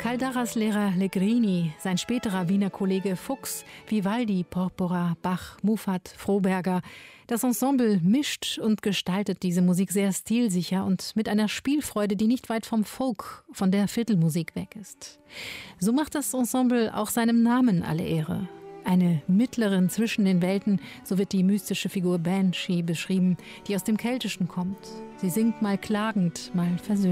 Caldaras-Lehrer Legrini, sein späterer Wiener Kollege Fuchs, Vivaldi, Porpora, Bach, Muffat, Froberger. Das Ensemble mischt und gestaltet diese Musik sehr stilsicher und mit einer Spielfreude, die nicht weit vom Folk, von der Viertelmusik weg ist. So macht das Ensemble auch seinem Namen alle Ehre. Eine Mittlerin zwischen den Welten, so wird die mystische Figur Banshee beschrieben, die aus dem Keltischen kommt. Sie singt mal klagend, mal versöhnlich.